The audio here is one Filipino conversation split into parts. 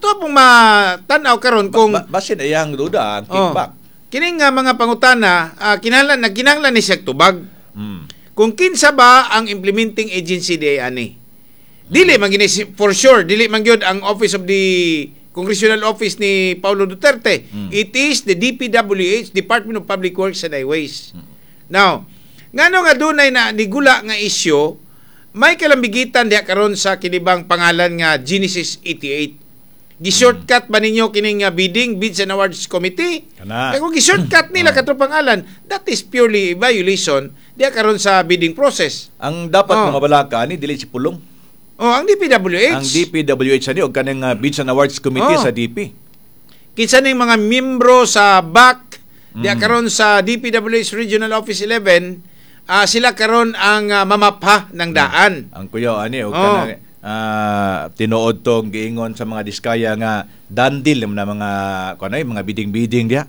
ato pong matanaw karon kung basin ayang duda ang kickback. Kining nga mga pangutana kinahanglan ni siya tubag. Mm. Kung kinsa ba ang implementing agency di ani? Dili man gini for sure, dili man gyud ang office of the Congressional Office ni Paulo Duterte. It is the DPWH, Department of Public Works and Highways. Now, ngano nga dunay na nigula nga isyu, may kalambigitan diha karon sa kinibang pangalan nga Genesis 88. Gi-shortcut ba ninyo kining bidding, Bids and Awards Committee? Kaya kung gi-shortcut nila katong pangalan, that is purely violation diha karon sa bidding process. Ang dapat mga balaka ni dili si pulong. Ang DPWH. Ang DPWH ani og kanang Bids and Awards Committee sa DP. Kinsa ning mga miyembro sa BAC diha karon sa DPWH Regional Office 11, sila karon ang mamapha ng daan. Ang kuya ani og kanang tinuod tong giingon sa mga diskaya nga dandil na mga bidding-bidding diha.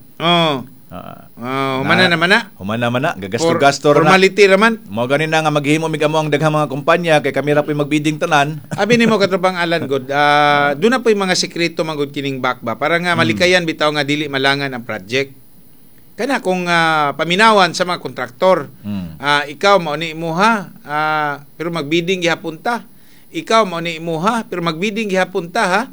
Humana naman na. Gagastor-gastor na. Formality raman. Mao ganin na nga maghimo mi kamo ang daghang mga kumpanya kay kami ra po'y magbidding tanan. Abi nimo katubang Alan god. Doon na po'y mga sekreto manggod kining BAC ba para nga malikayan bitaw nga dili malangan ang project. Kana kung paminawan sa mga kontraktor. Ikaw mao ni imuha pero magbidding gihapon ta. Ikaw mao ni imuha pero magbidding gihapon ta ha.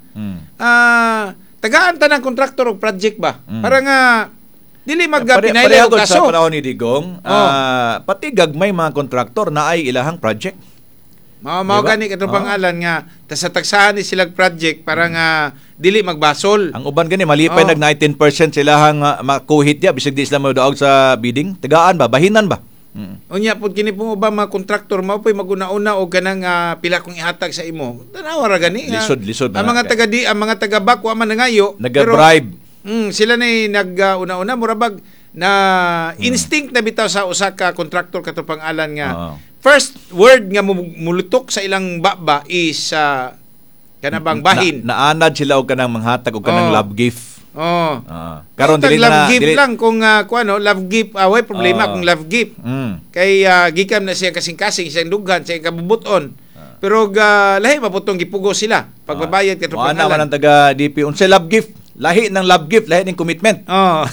Tagaan ta ng kontraktor og project ba? Para nga dili magpinaylo og kaso. Sa panahon ni Digong, pati gagmay mga kontraktor na ay ilahang project. Mao gani katong pangalan nga tasatagsahan ni silang project para nga dili magbasol. Ang uban gani malipay nag 19% silahang makuhit dia bisag di sila modaog sa bidding. Tagaan ba bahinan ba? Unya pud kini pong ubang mga kontraktor mao po'y maguna-una og kanang pila kong ihatag sa imo. Tanawa ra gani. Lisod ang mga taga BAC wa man nangayo. Nag-bribe. Sila na nag-una-una murabag na instinct na bitaw sa usa ka kontraktor katong pangalan nga. First word nga mulutok sa ilang baba is kanabang bahin. Naanad sila og kanang manghatag og kanang love gift. Karon dili na love gift lang kung love gift way problema kung love gift. Kay gikan na siya kasing-kasing siyang dughan siya kabubuton. Pero lahi maputong gipugo sila pagbabayad katong pangalan. Ana man taga DP unsay love gift? Lahi ng love gift, lahi ng commitment.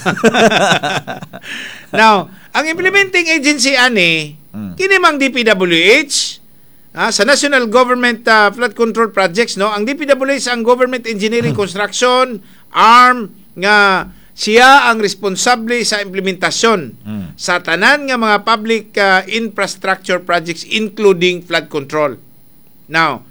Now, ang implementing agency ani kini mang DPWH sa National Government Flood Control Projects ang DPWH ang Government Engineering Construction arm nga siya ang responsable sa implementasyon sa tanan nga mga public infrastructure projects including flood control. Now,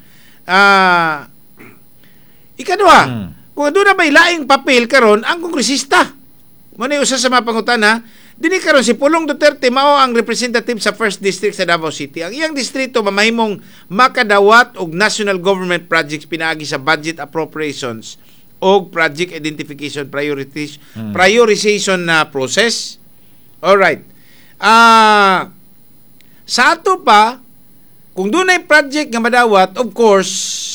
ikaduha, kung doon na may laing papel karon ang kongresista. Muna usa sa mga pangutana, dini karon si Pulong Duterte mao ang representative sa 1st District sa Davao City. Ang iyang distrito mamahimong makadawat og national government projects pinaagi sa budget appropriations o project identification prioritization na process. Alright. Sa ato pa, kung doon ay project nga madawat, of course,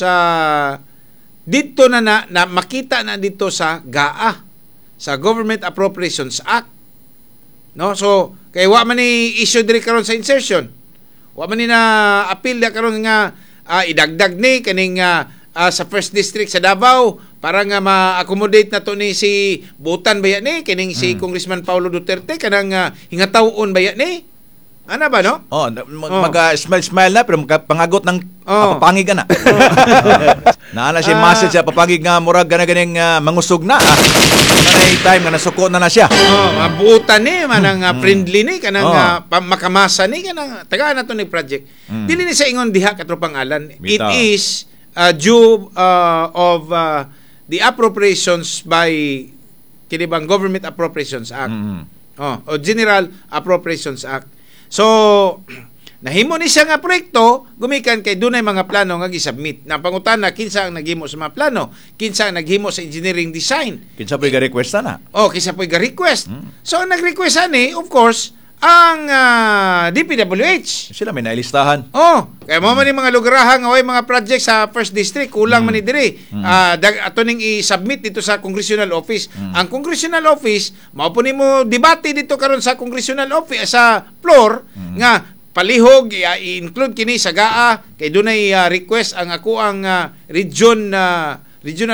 dito na makita na dito sa GAA, sa Government Appropriations Act. No? So, kay wa man ni issue diri karon sa insertion. Wa man ni na appeal da karon nga idagdag ni kaning sa 1st District sa Davao para nga ma-accommodate na to ni si Butan baya ni kining si Congressman Paulo Duterte kanang hingatawon baya ni. Ano ba no? Smile na pero pangagot ng papangig na. Naana si message sa papangig nga murag ganing mangusog na. Manay time nga nasuko na siya. Mabutan ni manang friendly ni kanang makamasa ni kanang taga na to ni project. Dili ni sa ingon diha katropang alan. It is due of the appropriations by kinibang Government Appropriations Act. O General Appropriations Act. So, nahimo ni siya nga proyekto, gumikan kay dunay mga plano nga gi-submit. Na pangutana kinsa ang naghimo sa mga plano, kinsa ang naghimo sa engineering design. Kinsa po'y ga-request na? Kinsa po'y ga-request. So, ang nag-request ani, of course, ang DPWH. Sila may nailistahan. Kaya mo man yung mga lugarahan nga mga project sa 1st District, kulang man ni diri. Ato ning i-submit dito sa Congressional Office. Ang Congressional Office, mao po nimo debate dito karon sa Congressional Office sa floor nga palihog i-include kini sa GAA kay dunay request ang ako ang regional